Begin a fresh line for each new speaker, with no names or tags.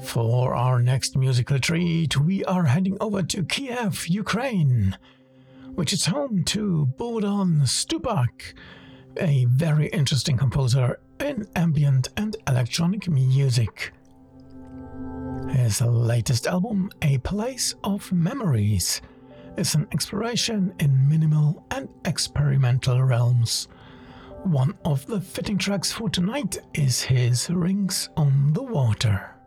For our next musical treat, we are heading over to Kiev, Ukraine, which is home to Bogdan Stupak, a very interesting composer in ambient and electronic music. His latest album, A Place of Memories, is an exploration in minimal and experimental realms. One of the fitting tracks for tonight is his Rings on the Water.